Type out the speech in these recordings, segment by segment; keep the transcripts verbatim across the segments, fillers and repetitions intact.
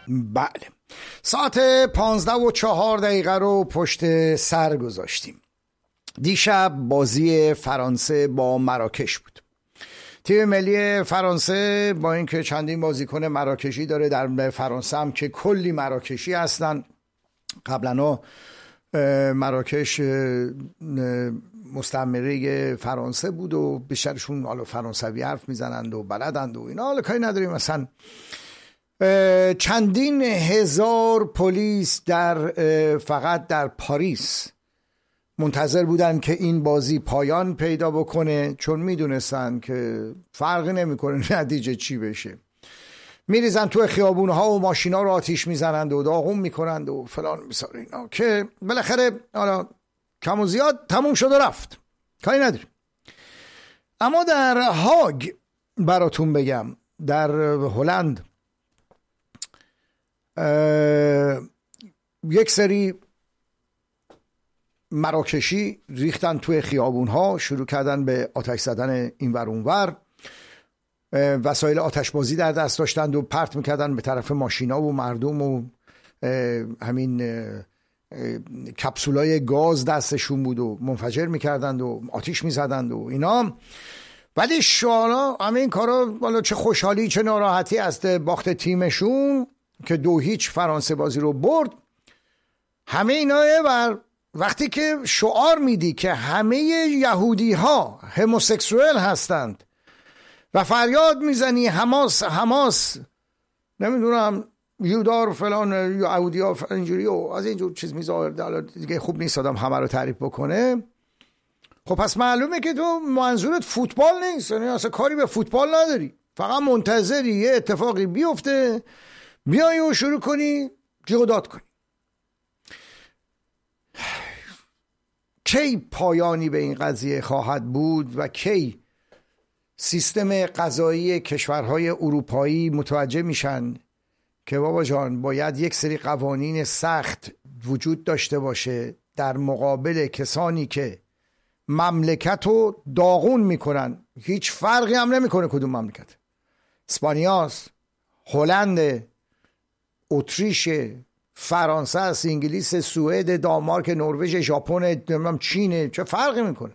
بله، ساعت پانزده و چهار دقیقه رو پشت سر گذاشتیم. دیشب بازی فرانسه با مراکش بود. تیم ملی فرانسه با اینکه چندین بازیکن مراکشی داره در فرانسه هم که کلی مراکشی هستن، قبلا مراکش مستعمره فرانسه بود و بیشترشون حالا فرانسوی حرف میزنند و بلدند و اینا، حالا کاری نداریم. مثلا چندین هزار پلیس در فقط در پاریس منتظر بودن که این بازی پایان پیدا بکنه، چون میدونستن که فرقی نمیکنه نتیجه چی بشه. میریزن تو خیابونها و ماشینا رو آتیش میزنند و داغون میکنند و فلان میسار اینا، که بالاخره حالا کم و زیاد تموم شد و رفت، کاری نداریم. اما در هاگ براتون بگم، در هلند یک سری مراکشی ریختن توی خیابونها، شروع کردن به آتش زدن این ور اون ور، وسایل آتشبازی در دست داشتند و پرت میکردن به طرف ماشینا و مردم و همین کپسولای گاز دستشون بود و منفجر میکردند و آتیش میزدند و اینا. ولی شالا همه این کارا، والا چه خوشحالی چه ناراحتی از باخت تیمشون که دو هیچ فرانسه بازی رو برد، همه اینا و وقتی که شعار میدی که همه یهودی ها هموسکسوئل هستند و فریاد میزنی حماس حماس نمیدونم یودار فلان یهودی ها اینجوری و از اینجور چیز میذاره، دیگه خوب نیست آدم همه رو تعریف بکنه. خب پس معلومه که تو منظورت فوتبال نیست، یعنی اصلا کاری به فوتبال نداری، فقط منتظری یه اتفاقی بیفته بیایی و شروع کنی جیغ و داد کنی. کی پایانی به این قضیه خواهد بود و کی سیستم قضایی کشورهای اروپایی متوجه میشن که بابا جان باید یک سری قوانین سخت وجود داشته باشه در مقابل کسانی که مملکت رو داغون میکنن، هیچ فرقی هم نمیکنه کدوم مملکت، اسپانیاست، هلند، اتریش، فرانسه است، انگلیس، سوئد، دانمارک، نروژ، ژاپن، چین، چه فرقی میکنه؟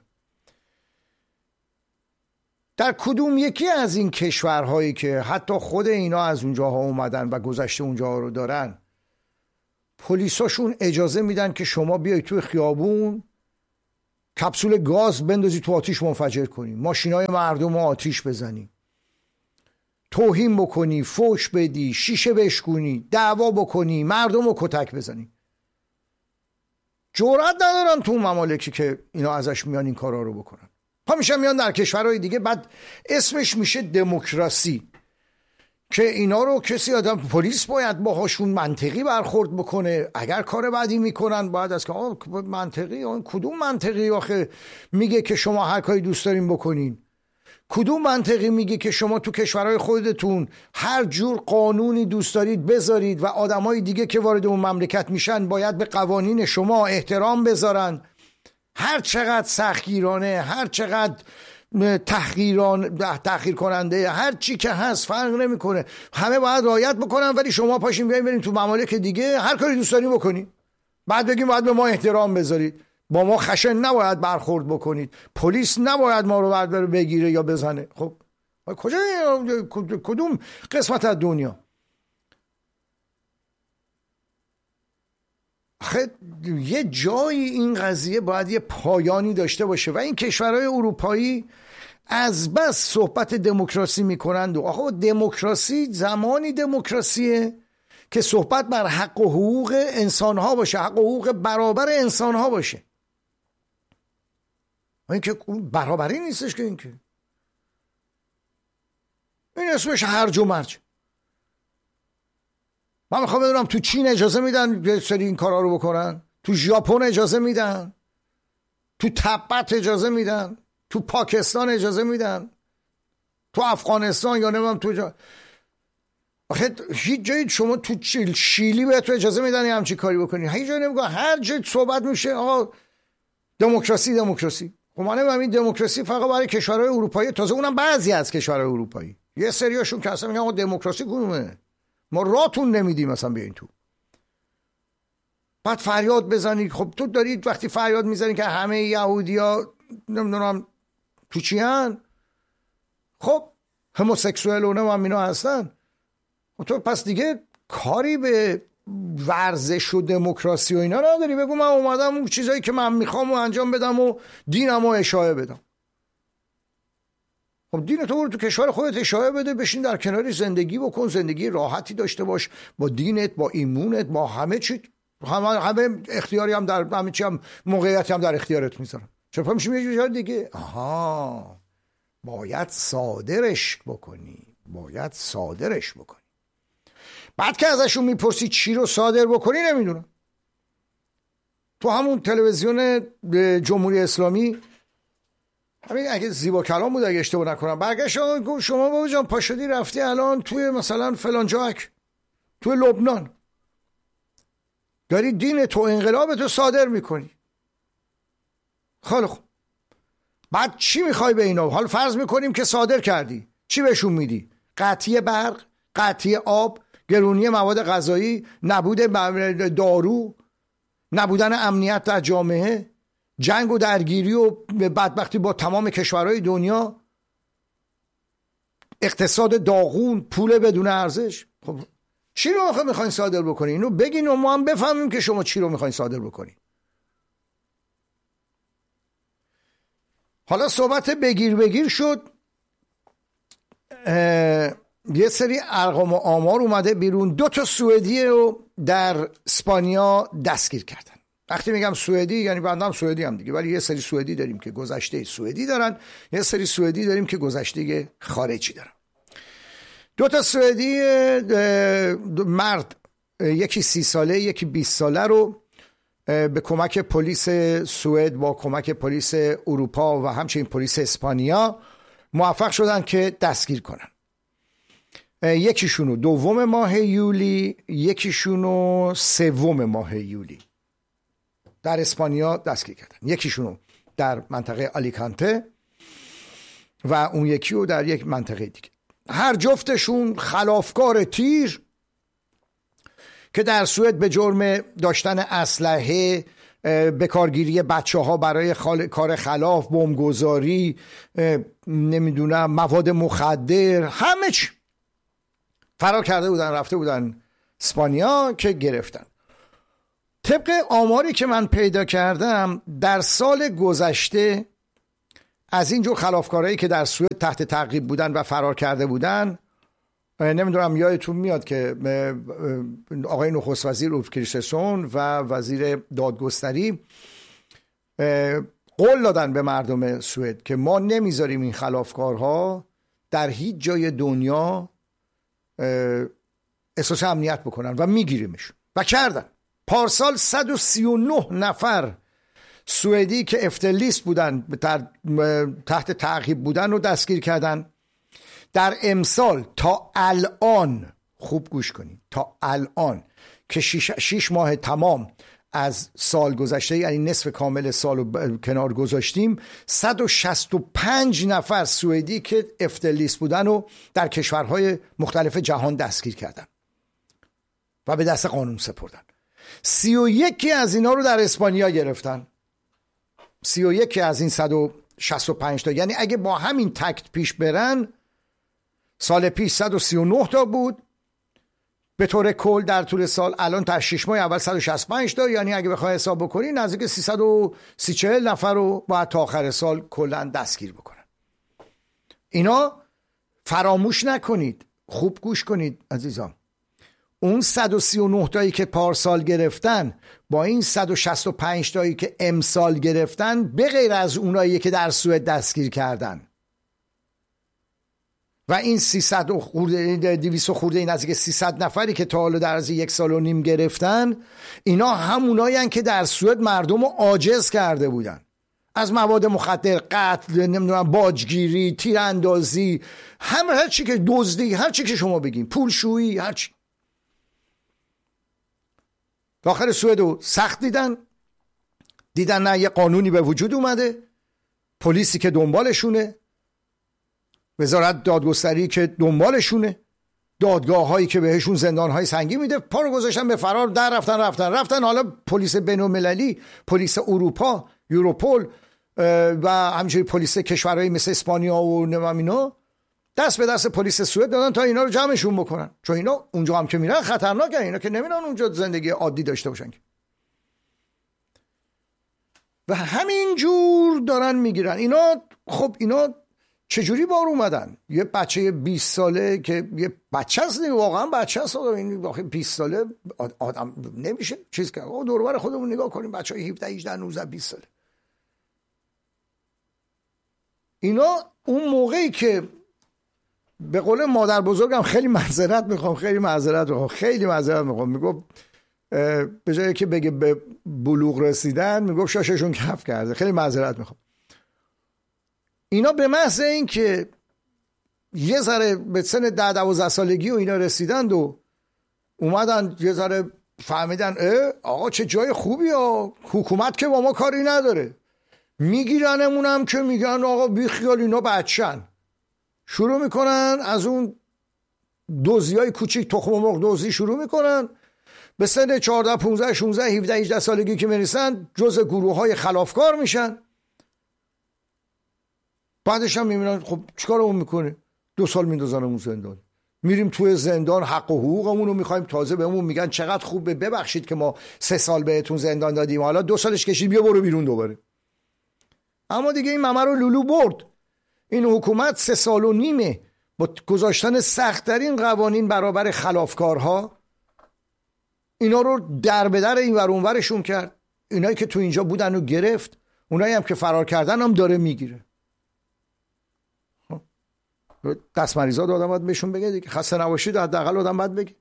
در کدوم یکی از این کشورهایی که حتی خود اینا از اونجاها اومدن و گذشته اونجاها رو دارن، پلیساشون اجازه میدن که شما بیای توی خیابون کپسول گاز بندازی تو آتیش منفجر کنی، ماشینای مردم رو آتیش بزنی، توهین بکنی، فوش بدی، شیشه بشکونی، دعوا بکنی، مردم رو کتک بزنی؟ جرئت ندارن تو ممالکی که اینا ازش میان این کارا رو بکنن. همیشه میان در کشورهای دیگه، بعد اسمش میشه دموکراسی، که اینا رو کسی آدم پلیس باید باهاشون منطقی برخورد بکنه. اگر کار بعدی میکنن باید از که منطقی، آن کدوم منطقی آخه میگه که شما هر کاری دوست دارین بکنین؟ کدوم منطقی میگه که شما تو کشورهای خودتون هر جور قانونی دوست دارید بذارید و آدمای دیگه که وارد اون مملکت میشن باید به قوانین شما احترام بذارن؟ هر چقدر سختگیرانه، هر چقدر تحقیران تحقیر کننده، هر چی که هست فرق نمیکنه، همه باید رعایت بکنن. ولی شما پاشین بیاین بریم تو ممالک دیگه هر کاری دوست دارین بکنید، بعد بگیم باید به ما احترام بذارید، با ما خشن نباید برخورد بکنید، پلیس نباید ما رو برداره بگیره یا بزنه. خب کجا، کدوم قسمت از دنیا؟ آخه یه جایی این قضیه باید یه پایانی داشته باشه و این کشورهای اروپایی از بس صحبت دموکراسی میکنند و آخه دموکراسی زمانی دموکراسیه که صحبت بر حق و حقوق انسانها باشه، حق و حقوق برابر انسانها باشه. این که برابری نیستش که، این که این اسمش هرج و مرج. من میخوام بدونم تو چین اجازه میدن یه سری این کارا رو بکنن؟ تو ژاپن اجازه میدن؟ تو تبت اجازه میدن؟ تو پاکستان اجازه میدن؟ تو افغانستان یا نمیم تو جا... آخه هیچ جایی شما تو شیلی به تو اجازه میدن یه همچی کاری بکنی؟ هیچ جایی نمیگن. هر جایی صحبت میشه آقا دموکراسی دموکراسی. خب من نمیدونم این دموکراسی فقط برای کشورهای اروپایی، تازه اونم بعضی از کشورهای اروپایی، یه سریاشون که اصلا میگن آقا دموکراسی کدومه؟ ما راتون نمیدیم مثلا بیاین تو. بعد فریاد بزنید. خب تو دارید وقتی فریاد میزنید که همه یهودیا نمیدونم تو چی هن، خب هموسکسوئل و نمیم اینا هستن، خب تو پس دیگه کاری به ورزش و دموکراسی و اینا نداری. بگو من اومدم اون چیزایی که من میخوام و انجام بدم و دینم و اشاعه بدم. خب دین تو برو تو کشور خودت اشاعه بده، بشین در کناری زندگی بکن، زندگی راحتی داشته باش با دینت، با ایمونت، با همه چی، همه, همه اختیاری هم در همه چی هم موقعیتی هم در اختیارت میذارم. چرا میشیم یه جور دیگه؟ آها باید صادرش بکنی، باید صادرش بکنی. بعد که ازشون میپرسی چی رو صادر بکنی نمیدونم. تو همون تلویزیون جمهوری اسلامی همین اگه زیبا کلام بود اگه اشتباه نکنم برگشت گفت شما بابا جان پاشدی رفتی الان توی مثلا فلان جاک توی لبنان داری دین تو انقلاب تو صادر میکنی. خیلی خوب، بعد چی میخوای به اینا؟ حال فرض میکنیم که صادر کردی، چی بهشون میدی؟ قطعی برق، قطعی آب، گرونی مواد غذایی، نبود دارو، نبودن امنیت در جامعه، جنگ و درگیری و بدبختی با تمام کشورهای دنیا، اقتصاد داغون، پول بدون ارزش. خب چی رو میخواین صادر بکنین؟ اینو بگین و ما هم بفهمیم که شما چی رو میخواین صادر بکنین. حالا صحبت بگیر بگیر شد، یه سری ارقام و آمار اومده بیرون. دو تا سوئدی رو در اسپانیا دستگیر کردن. وقتی میگم سوئدی یعنی بنده هم سوئدی هم دیگه، ولی یه سری سوئدی داریم که گذشته سوئدی دارن، یه سری سوئدی داریم که گذشته خارجی دارن. دو تا سوئدی مرد، یکی سی ساله یکی بیست ساله رو به کمک پلیس سوئد با کمک پلیس اروپا و همچنین پلیس اسپانیا موفق شدن که دستگیر کنن. یکیشونو دوم ماه یولی، یکیشونو سوم ماه یولی در اسپانیا دستگیر کردن. یکیشونو در منطقه آلیکانته و اون یکی رو در یک منطقه دیگه. هر جفتشون خلافکار تیر که در سوئد به جرم داشتن اسلحه، به کارگیری بچه ها برای خال... کار خلاف، بمبگذاری، نمیدونم مواد مخدر، همه چی فرار کرده بودن، رفته بودن اسپانیا که گرفتن. طبق آماری که من پیدا کردم در سال گذشته از اینجور خلافکارهایی که در سوئد تحت تعقیب بودن و فرار کرده بودن، نمیدونم یادتون میاد که آقای نخست وزیر اوف کریستسون و وزیر دادگستری قول دادن به مردم سوئد که ما نمیذاریم این خلافکارها در هیچ جای دنیا احساس امنیت بکنن و میگیریمشون و کردن. پارسال صد و سی و نه نفر سوئدی که افتلیست بودن تحت تعقیب بودن رو دستگیر کردن. در امسال تا الان، خوب گوش کنید، تا الان که شیش, شیش ماه تمام از سال گذشته، یعنی نصف کامل سال رو کنار گذاشتیم، صد و شصت و پنج نفر سوئدی که افتلیست بودن رو در کشورهای مختلف جهان دستگیر کردن و به دست قانون سپردن. سی و یکی از اینا رو در اسپانیا گرفتن. سی و یکی از این صد و شصت و پنج تا، یعنی اگه با همین تکت پیش برن، سال پیش صد و سی و نه تا بود به طور کل در طول سال، الان تا شش ماه اول صد و شصت و پنج تا، یعنی اگه بخوای حساب بکنی نزدیک سیصد و سی چهل نفر رو باید تا آخر سال کلا دستگیر بکنن. اینا فراموش نکنید، خوب گوش کنید عزیزان، اون صد و سی و نه تایی که پارسال گرفتن با این صد و شصت و پنج تایی که امسال گرفتن، به غیر از اونایی که در سوئد دستگیر کردن و این سیصد خورده دویست خورده این نزدیک سیصد نفری که تا حالا در از یک سال و نیم گرفتن، اینا همونایی هن که در سوئد مردم رو عاجز کرده بودن از مواد مخدر، قتل، نمیدونم باجگیری، تیراندازی، هم هر چی که دزدی، هر چی که شما بگین، پولشویی، هر چی. داخل سوئد رو سخت دیدن، دیدن نه یه قانونی به وجود اومده، پلیسی که دنبالشونه، وزارت دادگستری که دنبالشونه، دادگاه هایی که بهشون زندان های سنگین میده، پا رو گذاشتن به فرار، در رفتن رفتن رفتن حالا پلیس بین‌المللی، پلیس اروپا، یوروپول و همینجوری پلیس کشورهای مثل اسپانیا و نمیدونم اینا دست به دست پلیس سوئد دادن تا اینا رو جمعشون بکنن، چون اینا اونجا هم که میرن خطرناکه، اینا که نمیرن اونجا زندگی عادی داشته باشن. و همین جور دارن میگیرن اینا. خب اینا چجوری بار اومدن؟ یه بچه بیست ساله که یه بچه است، واقعا بچه است، این واقعا بیست ساله آدم نمیشه چیز کرد. دور و بر خودمون نگاه کنیم، بچهای هفده هجده نوزده بیست ساله. اینا اون موقعی که به قول مادر بزرگم، خیلی معذرت میخوام خیلی معذرت میخوام خیلی معذرت میخوام میگم به جایی که بگه به بلوغ رسیدن میگم شاششون کف کرده، خیلی معذرت میخوام. اینا به محض این که یه ذره به سن ده دوازده سالگی و اینا رسیدند و اومدن یه ذره فهمیدن اه آقا چه جای خوبی ها، حکومت که با ما کاری نداره، میگیرنمونم که میگن آقا بی خیال اینا بچن، شروع میکنن از اون دوزیای کوچیک تخم مرغ دوزی شروع میکنن، به سن چهارده پانزده شانزده هفده هجده سالگی که میرسن جزء گروه های خلافکار میشن. بعدش هم میبینن خب چیکار اون میکنه، دو سال میندازنمون زندان، میریم توی زندان حق و حقوقمون رو میخوایم، تازه بهمون میگن چقدر خوبه، ببخشید که ما سه سال بهتون زندان دادیم، حالا دو سالش کشید بیا برو بیرون دوباره. اما دیگه این ممه رو لولو برد. این حکومت سه سال و نیمه با گذاشتن سخت‌ترین قوانین برابر خلافکارها اینا رو در به در این ور اون ورشون کرد. اینایی که تو اینجا بودن رو گرفت، اونایی هم که فرار کردن هم داره میگیره. دست مریضات آدم باید بهشون بگه دیگه، خسته نباشید حداقل آدم باید بگه.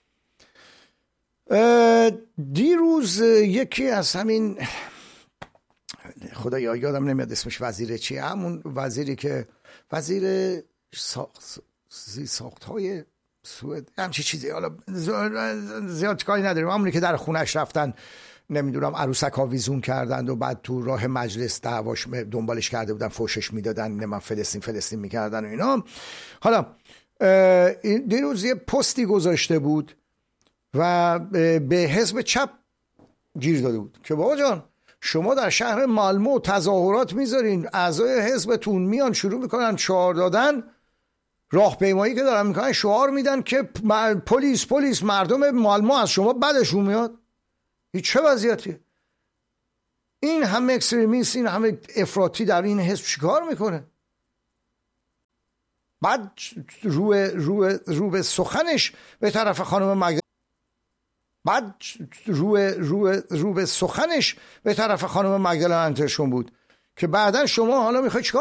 دیروز یکی از همین خدایا یادم نمیاد اسمش وزیر چیه، همون وزیری که وزیر ساخت ساخت های سوئد همچی چیزی، حالا زیاد کاری نداریم، همونی که در خونش رفتن نمیدونم عروسک ها ویزون کردند و بعد تو راه مجلس دعواش دنبالش کرده بودن، فوشش میدادن، نمیدونم فلسطین فلسطین میکردن و اینا. حالا دیروز یه پستی گذاشته بود و به حزب چپ گیر داده بود که بابا جان شما در شهر مالمو تظاهرات میذارین، اعضای حزبتون میان شروع میکنن شعار دادن، راهپیمایی که دارن میکنن شعار میدن که پلیس پلیس مردم مالمو از شما بدشون میاد. این چه وضعیتیه؟ این همه اکستریمیست، این همه افراطی در این حزب چیکار میکنه؟ بعد رو رو رو به سخنش به طرف خانم مگدالنا بعد رو رو رو به سخنش به طرف خانم مگدالنا انترشون بود که بعدن شما حالا میخوای چیکار